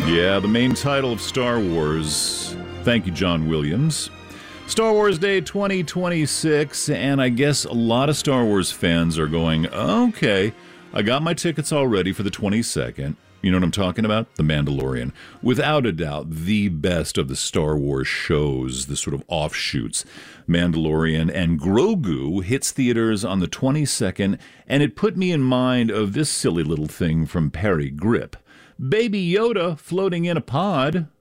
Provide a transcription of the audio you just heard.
Yeah, the main title of Star Wars. Thank you, John Williams. Star Wars Day 2026, and I guess a lot of Star Wars fans are going, okay, I got my tickets already for the 22nd. You know what I'm talking about? The Mandalorian. Without a doubt, the best of the Star Wars shows, the sort of offshoots. Mandalorian and Grogu hits theaters on the 22nd, and it put me in mind of this silly little thing from Perry Grip. Baby Yoda floating in a pod.